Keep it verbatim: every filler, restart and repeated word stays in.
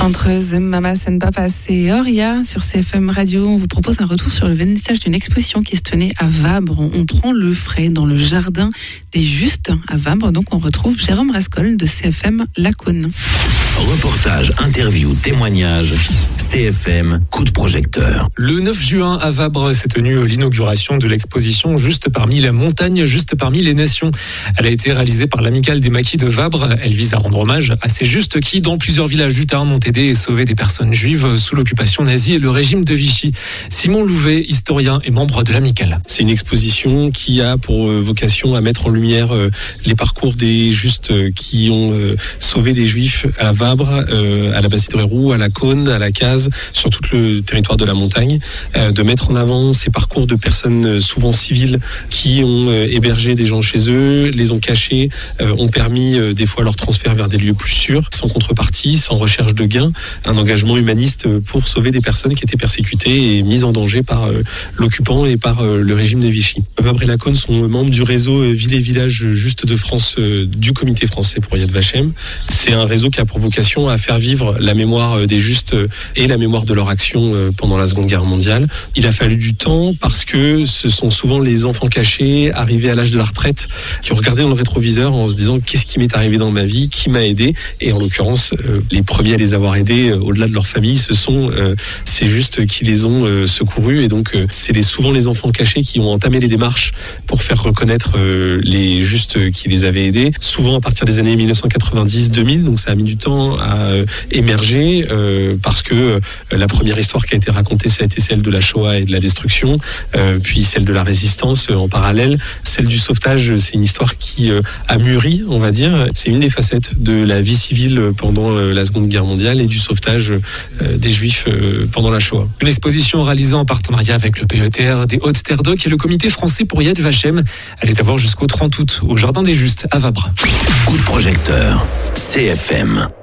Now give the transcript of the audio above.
Entre The Mamas and Papas et Oria sur C F M Radio, on vous propose un retour sur le vernissage d'une exposition qui se tenait à Vabre. On prend le frais dans le jardin des Justes à Vabre. Donc on retrouve Jérôme Rascol de C F M Lacaune. Reportage, interview, témoignage, C F M, coup de projecteur. Le neuf juin à Vabre s'est tenue l'inauguration de l'exposition Juste parmi la montagne, juste parmi les nations. Elle a été réalisée par l'Amicale des Maquis de Vabre. Elle vise à rendre hommage à ces Justes qui, dans plusieurs villages du Tarn, ont aidé et sauvé des personnes juives sous l'occupation nazie et le régime de Vichy. Simon Louvet, historien et membre de l'Amicale. C'est une exposition qui a pour vocation à mettre en lumière les parcours des Justes qui ont sauvé des Juifs à Vabre, à la Basse-Roux, à Lacaune, à la Case, sur tout le territoire de la montagne, de mettre en avant ces parcours de personnes souvent civiles qui ont hébergé des gens chez eux, les ont cachés, ont permis des fois leur transfert vers des lieux plus sûrs, sans contrepartie, sans recherche de gains, un engagement humaniste pour sauver des personnes qui étaient persécutées et mises en danger par l'occupant et par le régime de Vichy. Vabre et Lacaune sont membres du réseau Villes et Villages Justes de France du Comité français pour Yad Vashem. C'est un réseau qui a pour vocation à faire vivre la mémoire des Justes et la mémoire de leur action pendant la Seconde Guerre mondiale. Il a fallu du temps parce que ce sont souvent les enfants cachés, arrivés à l'âge de la retraite, qui ont regardé dans le rétroviseur en se disant qu'est-ce qui m'est arrivé dans ma vie, qui m'a aidé, et en l'occurrence, les premiers à les avoir aidés, au-delà de leur famille, ce sont euh, ces Justes qui les ont euh, secourus, et donc euh, c'est les, souvent les enfants cachés qui ont entamé les démarches pour faire reconnaître euh, les Justes qui les avaient aidés, souvent à partir des années dix-neuf cent quatre-vingt-dix deux mille, donc ça a mis du temps à euh, émerger, euh, parce que euh, la première histoire qui a été racontée, ça a été celle de la Shoah et de la destruction, euh, puis celle de la résistance euh, en parallèle, celle du sauvetage, c'est une histoire qui euh, a mûri, on va dire, c'est une des facettes de la vie civile pendant euh, la Seconde Guerre mondiale et du sauvetage euh, des Juifs euh, pendant la Shoah. Une exposition réalisée en partenariat avec le P E T R des Hautes-Terres d'Oc et le Comité français pour Yad Vashem. Elle est à voir jusqu'au trente août au Jardin des Justes à Vabre. Coup de projecteur, C F M.